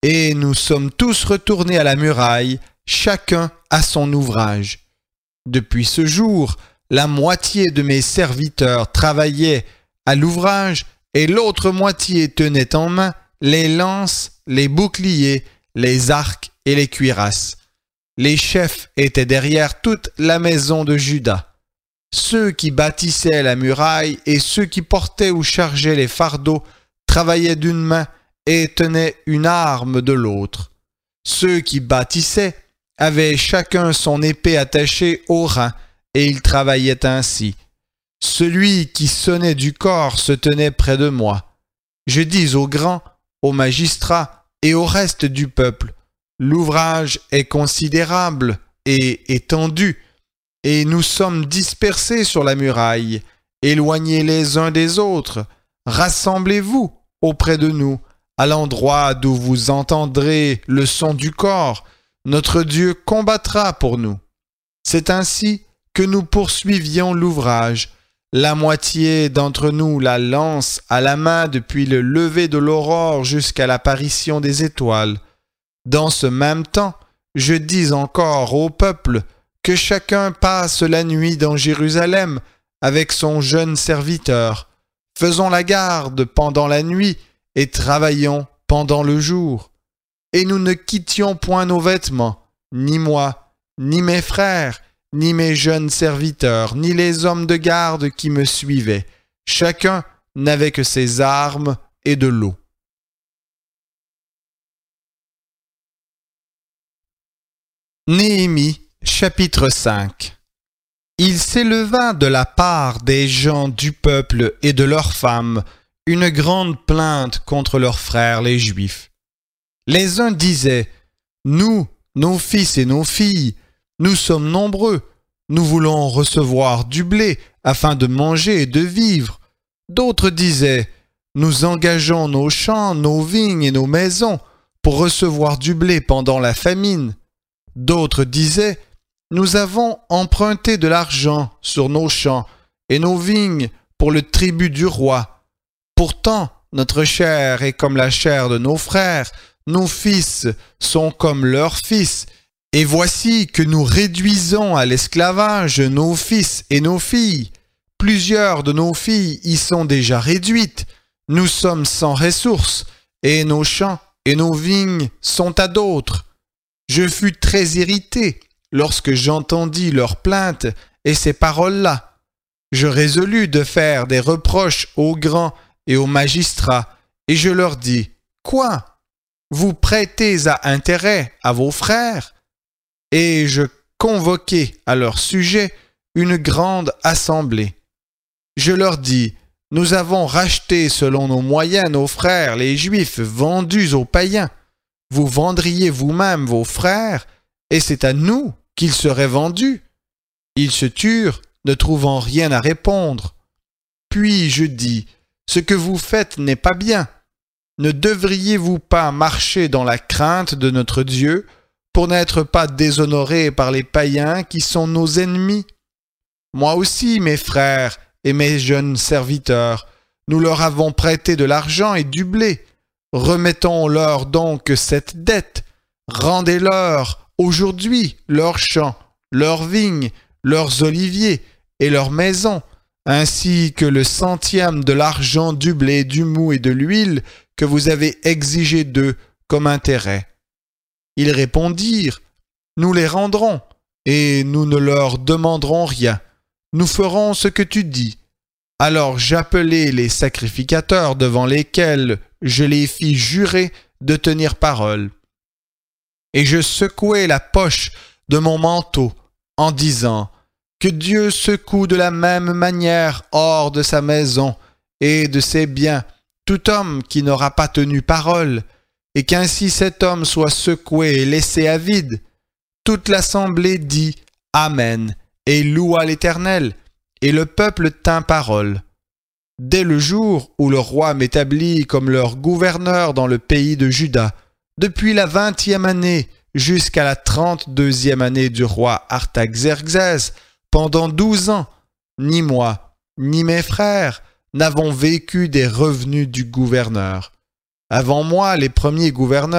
et nous sommes tous retournés à la muraille, chacun à son ouvrage. Depuis ce jour, la moitié de mes serviteurs travaillait à l'ouvrage et l'autre moitié tenait en main les lances, les boucliers, les arcs et les cuirasses. Les chefs étaient derrière toute la maison de Juda. Ceux qui bâtissaient la muraille et ceux qui portaient ou chargeaient les fardeaux travaillaient d'une main et tenaient une arme de l'autre. Ceux qui bâtissaient avaient chacun son épée attachée au rein et ils travaillaient ainsi. Celui qui sonnait du corps se tenait près de moi. Je dis aux grands, aux magistrats et au reste du peuple, l'ouvrage est considérable et étendu, et nous sommes dispersés sur la muraille, éloignés les uns des autres. Rassemblez-vous auprès de nous, à l'endroit d'où vous entendrez le son du corps. Notre Dieu combattra pour nous. C'est ainsi que nous poursuivions l'ouvrage. La moitié d'entre nous la lance à la main depuis le lever de l'aurore jusqu'à l'apparition des étoiles. Dans ce même temps, je dis encore au peuple que chacun passe la nuit dans Jérusalem avec son jeune serviteur. Faisons la garde pendant la nuit et travaillons pendant le jour. Et nous ne quittions point nos vêtements, ni moi, ni mes frères, ni mes jeunes serviteurs, ni les hommes de garde qui me suivaient. Chacun n'avait que ses armes et de l'eau. Néhémie, chapitre 5. Il s'éleva de la part des gens du peuple et de leurs femmes une grande plainte contre leurs frères les Juifs. Les uns disaient « Nous, nos fils et nos filles, nous sommes nombreux, nous voulons recevoir du blé afin de manger et de vivre. » D'autres disaient « Nous engageons nos champs, nos vignes et nos maisons pour recevoir du blé pendant la famine. » D'autres disaient « Nous avons emprunté de l'argent sur nos champs et nos vignes pour le tribut du roi. Pourtant, notre chair est comme la chair de nos frères, nos fils sont comme leurs fils. Et voici que nous réduisons à l'esclavage nos fils et nos filles. Plusieurs de nos filles y sont déjà réduites. Nous sommes sans ressources, et nos champs et nos vignes sont à d'autres. Je fus très irrité lorsque j'entendis leurs plaintes et ces paroles-là. Je résolus de faire des reproches aux grands et aux magistrats, et je leur dis, « Quoi? Vous prêtez à intérêt à vos frères? » Et je convoquai à leur sujet une grande assemblée. Je leur dis, « Nous avons racheté selon nos moyens nos frères, les Juifs, vendus aux païens. Vous vendriez vous-même vos frères, et c'est à nous qu'ils seraient vendus. » Ils se turent, ne trouvant rien à répondre. Puis je dis, « Ce que vous faites n'est pas bien. Ne devriez-vous pas marcher dans la crainte de notre Dieu pour n'être pas déshonorés par les païens qui sont nos ennemis? Moi aussi, mes frères et mes jeunes serviteurs, nous leur avons prêté de l'argent et du blé. Remettons-leur donc cette dette. Rendez-leur aujourd'hui leurs champs, leurs vignes, leurs oliviers et leurs maisons, ainsi que le centième de l'argent, du blé, du mou et de l'huile que vous avez exigé d'eux comme intérêt. » Ils répondirent, « Nous les rendrons, et nous ne leur demanderons rien. Nous ferons ce que tu dis. » Alors j'appelai les sacrificateurs devant lesquels je les fis jurer de tenir parole. Et je secouai la poche de mon manteau en disant, « Que Dieu secoue de la même manière hors de sa maison et de ses biens tout homme qui n'aura pas tenu parole, et qu'ainsi cet homme soit secoué et laissé à vide. » Toute l'assemblée dit « Amen » et loua l'Éternel, et le peuple tint parole. Dès le jour où le roi m'établit comme leur gouverneur dans le pays de Juda, depuis la 20e année jusqu'à la 32e année du roi Artaxerxès, pendant 12 ans, ni moi, ni mes frères n'avons vécu des revenus du gouverneur. Avant moi, les premiers gouverneurs